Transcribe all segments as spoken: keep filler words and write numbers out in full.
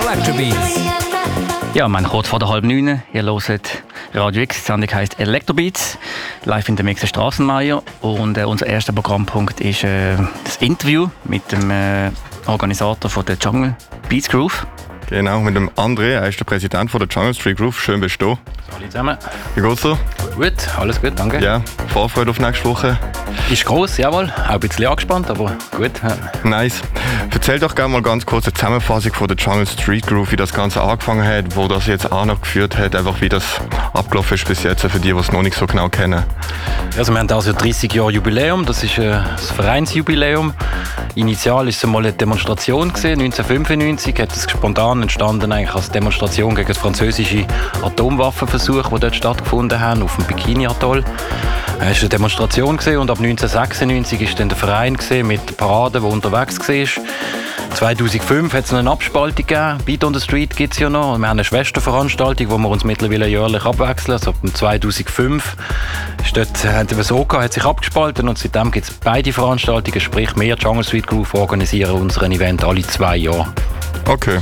Electrobeats. Ja, mein kurz vor der halb neun. Ihr hört Radio X. Die Sendung heisst Electrobeats. Live in der Mixer Strassenmeier. Und äh, unser erster Programmpunkt ist äh, das Interview mit dem äh, Organisator von der Jungle Beats Groove. Genau, mit dem André. Er ist der Präsident von der Jungle Street Groove. Schön bist du. Hallo zusammen. Wie geht's dir? Gut, alles gut, danke. Ja, Vorfreude auf nächste Woche. Ist gross, jawohl. Auch ein bisschen angespannt, aber gut. Ja. Nice. Erzähl doch gerne mal ganz kurz eine Zusammenfassung von der Jungle Street Groove, wie das Ganze angefangen hat, wo das jetzt auch noch geführt hat, einfach wie das abgelaufen ist bis jetzt, für die, die es noch nicht so genau kennen. Also wir haben also dreißig Jahre Jubiläum, das ist äh, das Vereinsjubiläum. Initial war es mal eine Demonstration gewesen, neunzehnhundertfünfundneunzig hat es spontan entstanden eigentlich als Demonstration gegen das französische Atomwaffenversuch, die dort stattgefunden haben, auf dem Bikini-Atoll. Es war eine Demonstration gewesen, und ab neunzehnhundertsechsundneunzig war dann der Verein gewesen, mit Paraden, der unterwegs war. zweitausendfünf hat es eine Abspaltung gegeben. Beat on the Street gibt es ja noch. Wir haben eine Schwesterveranstaltung, wo wir uns mittlerweile jährlich abwechseln. Also ab zweitausendfünf ist dort, hat es so gehabt, hat sich abgespalten, und seitdem gibt es beide Veranstaltungen. Sprich, wir Jungle Street Groove organisieren unseren Event alle zwei Jahre. Okay.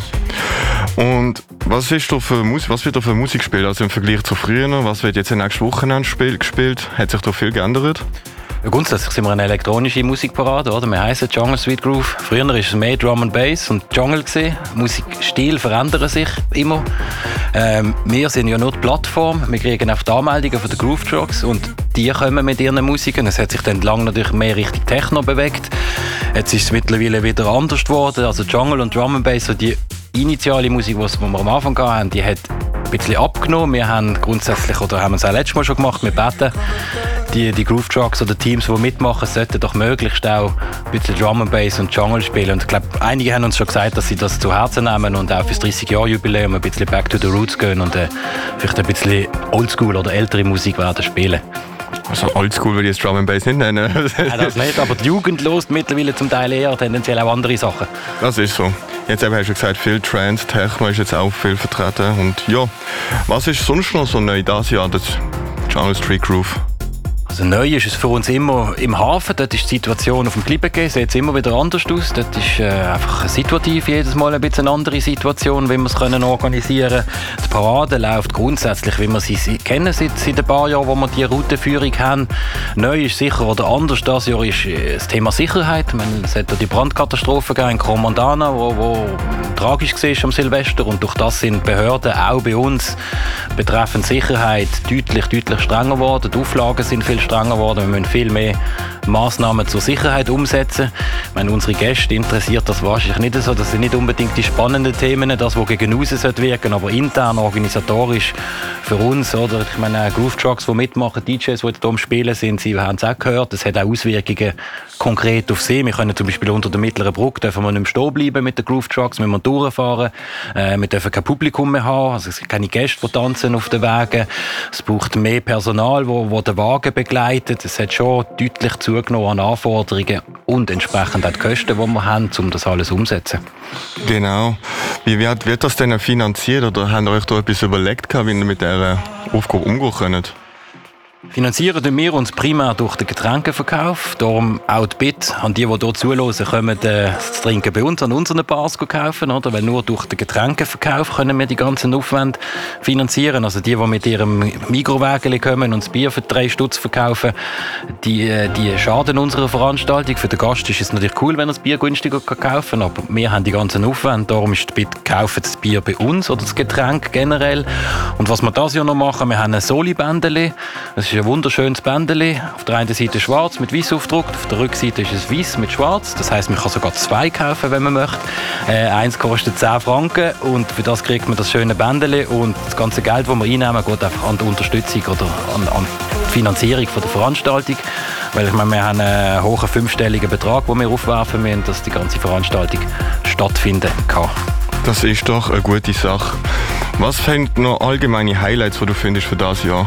Und was, ist da für Musik, was wird da für Musik gespielt? Also im Vergleich zu früher, was wird jetzt nächste Wochenende gespielt? Hat sich da viel geändert? Ja, grundsätzlich sind wir eine elektronische Musikparade, oder? Wir heissen Jungle Street Groove. Früher war es mehr Drum and Bass und Jungle gewesen. Musikstil verändern sich immer. Ähm, wir sind ja nur die Plattform. Wir kriegen auch die Anmeldungen von den Groove Trucks und die kommen mit ihren Musiken. Es hat sich dann lang natürlich mehr Richtung Techno bewegt. Jetzt ist es mittlerweile wieder anders geworden. Also Jungle und Drum and Bass, so die initiale Musik, die wir am Anfang hatten, die hat ein bisschen abgenommen. Wir haben grundsätzlich, oder haben es auch letztes Mal schon gemacht, wir beten, die, die Groove Trucks oder Teams, die mitmachen, sollten doch möglichst auch ein bisschen Drum and Bass und Jungle spielen. Und ich glaube, einige haben uns schon gesagt, dass sie das zu Herzen nehmen und auch für das dreißig Jahre Jubiläum ein bisschen back to the roots gehen und äh, vielleicht ein bisschen Oldschool oder ältere Musik werden spielen. Also Oldschool würde ich jetzt Drum and Bass nicht nennen. Nein, das nicht, aber die Jugend lost mittlerweile zum Teil eher tendenziell auch andere Sachen. Das ist so. Jetzt eben hast du gesagt, viel Trance, Techno ist jetzt auch viel vertreten. Und ja, was ist sonst noch so neu dieses Jahr, das Jungle Street Groove? Also neu ist es für uns immer im Hafen. Dort ist die Situation auf dem Klippengehen, sieht immer wieder anders aus. Dort ist äh, einfach situativ jedes Mal ein bisschen eine andere Situation, wie wir es können organisieren können. Die Parade läuft grundsätzlich, wie wir sie, sie kennen seit, seit ein paar Jahren, wo wir die Routenführung haben. Neu ist sicher, oder anders dieses Jahr, ist äh, das Thema Sicherheit. Meine, es hat die Brandkatastrophe gegeben in Cromandana, wo, wo tragisch war am Silvester. Und durch das sind Behörden auch bei uns betreffend Sicherheit deutlich, deutlich strenger geworden. Die Auflagen sind viel strenger geworden. Wir müssen viel mehr Massnahmen zur Sicherheit umsetzen. Ich meine, unsere Gäste interessiert das wahrscheinlich nicht so. Das sind nicht unbedingt die spannenden Themen, das, was gegen aussen wirken sollte, aber intern, organisatorisch für uns. Oder? Ich meine, Groove Trucks, die mitmachen, D Js, die hier am Spielen sind, sie haben es auch gehört, das hat auch Auswirkungen konkret auf sie. Wir können zum Beispiel unter der Mittleren Brücke dürfen wir nicht mehr stehen bleiben mit den Groove Trucks, müssen wir durchfahren. Äh, wir dürfen kein Publikum mehr haben, also es sind keine Gäste, die tanzen auf den Wegen. Es braucht mehr Personal, wo, wo den Wagen begleitet. Es hat schon deutlich zugenommen an Anforderungen und entsprechend auch die Kosten, die wir haben, um das alles umzusetzen. Genau. Wie wird, wird das denn finanziert, oder habt ihr euch da etwas überlegt, wie ihr mit dieser Aufgabe umgehen könnt? Finanzieren wir uns primär durch den Getränkeverkauf. Darum auch die Bitte an die, die hier zuhören, kommen äh, das Trinken bei uns an unseren Bars kaufen. Oder? Weil nur durch den Getränkeverkauf können wir die ganzen Aufwände finanzieren. Also die, die mit ihrem Mikrowägeli kommen und das Bier für drei Stutz verkaufen, die, die schaden unserer Veranstaltung. Für den Gast ist es natürlich cool, wenn er das Bier günstiger kaufen kann. Aber wir haben die ganzen Aufwände. Darum ist die Bitte, kaufen das Bier bei uns oder das Getränk generell. Und was wir dieses Jahr noch machen, wir haben ein Soli-Bändeli. Das ist ein wunderschönes Bändeli. Auf der einen Seite schwarz mit weiß Aufdruck, auf der Rückseite ist es weiß mit schwarz. Das heisst, man kann sogar zwei kaufen, wenn man möchte. Äh, eins kostet zehn Franken und für das kriegt man das schöne Bändeli. Und das ganze Geld, das wir einnehmen, geht einfach an die Unterstützung oder an, an die Finanzierung von der Veranstaltung. Weil ich meine, wir haben einen hohen fünfstelligen Betrag, den wir aufwerfen müssen, dass die ganze Veranstaltung stattfinden kann. Das ist doch eine gute Sache. Was sind noch allgemeine Highlights, die du findest für dieses Jahr?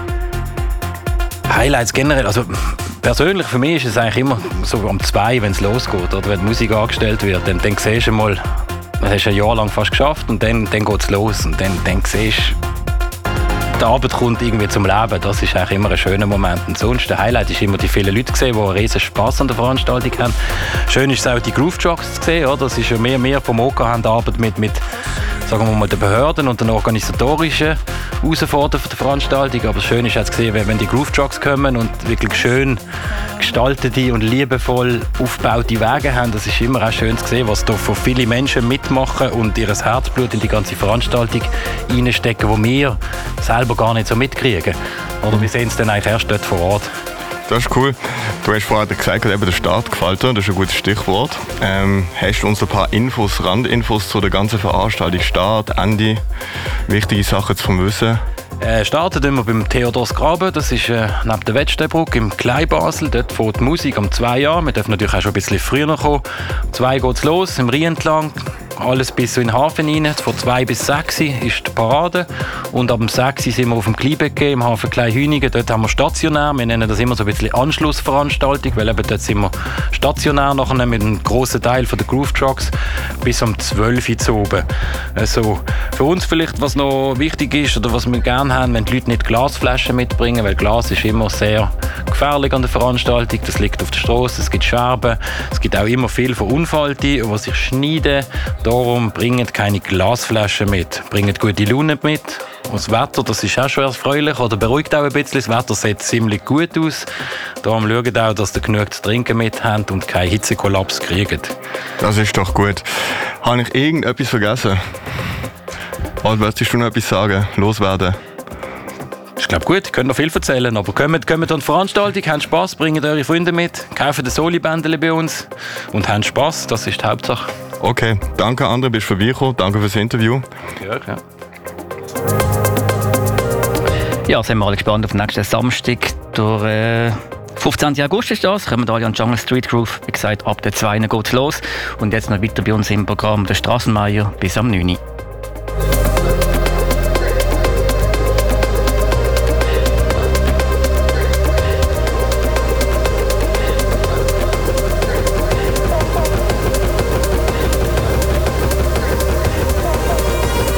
Highlights generell, also persönlich für mich ist es eigentlich immer so um zwei, wenn es losgeht, oder wenn die Musik angestellt wird, dann, dann siehst du mal, das hast du ein Jahr lang fast geschafft und dann, dann geht es los und dann, dann siehst du die Arbeit kommt irgendwie zum Leben. Das ist eigentlich immer ein schöner Moment. Und sonst, der Highlight ist immer die vielen Leute gesehen, die einen riesen Spass an der Veranstaltung haben. Schön ist es auch, die Groove Trucks zu sehen. Oder? Das ist ja mehr und mehr vom O K haben die Arbeit mit, mit sagen wir mal, den Behörden und den organisatorischen Herausforderungen der Veranstaltung. Aber schön ist auch zu sehen, wenn die Groove Trucks kommen und wirklich schön gestaltete und liebevoll aufgebaute Wege haben. Das ist immer auch schön zu sehen, was da von vielen Menschen mitmachen und ihr Herzblut in die ganze Veranstaltung reinstecken, wo wir selber gar nicht so mitkriegen. Oder wir sehen es dann eigentlich erst dort vor Ort. Das ist cool. Du hast vorhin gesagt, eben der Start gefällt dir, das ist ein gutes Stichwort. Ähm, hast du uns ein paar Infos, Randinfos zu der ganzen Veranstaltung, Start, Ende, wichtige Sachen zum Wissen? Äh, starten wir beim Theodors Graben, das ist äh, neben der Wettsteinbrücke im Kleinbasel. Dort fängt die Musik um zwei Uhr. Wir dürfen natürlich auch schon ein bisschen früher kommen. Um zwei geht es los, im Rhein entlang. Alles bis so in den Hafen rein. Von zwei bis sechs ist die Parade. Und ab sechs sind wir auf dem Kleinbecken im Hafen Kleinhünigen. Dort haben wir stationär. Wir nennen das immer so ein bisschen Anschlussveranstaltung, weil eben dort sind wir stationär nachher mit einem grossen Teil von den Groove Trucks bis um zwölf Uhr zu oben. Also für uns vielleicht, was noch wichtig ist oder was wir gerne haben, wenn die Leute nicht Glasflaschen mitbringen, weil Glas ist immer sehr gefährlich an der Veranstaltung. Das liegt auf der Straße, es gibt Scherben, es gibt auch immer viel Verunfallte, die sich schneiden. Darum bringt keine Glasflaschen mit, bringt gute Laune mit. Und das Wetter, das ist auch schon erfreulich oder beruhigt auch ein bisschen. Das Wetter sieht ziemlich gut aus. Darum schaut auch, dass ihr genug zu trinken mit habt und keinen Hitzekollaps kriegt. Das ist doch gut. Habe ich irgendetwas vergessen? Oder wolltest du noch etwas sagen? Loswerden? Ich glaube gut, ihr könnt noch viel erzählen, aber kommt, kommt an die Veranstaltung, habt Spass, bringt eure Freunde mit, kauft den Soli-Bändchen bei uns und habt Spass, das ist die Hauptsache. Okay, danke André, bist du vorbeigekommen, danke fürs Interview. Ja, ja. Ja, sind wir alle gespannt auf den nächsten Samstag. Der äh, fünfzehnten August ist das, kommen wir alle an Jungle Street Groove. Wie gesagt, ab der zwei geht es los. Und jetzt noch weiter bei uns im Programm der Strassenmeier bis am neun Uhr.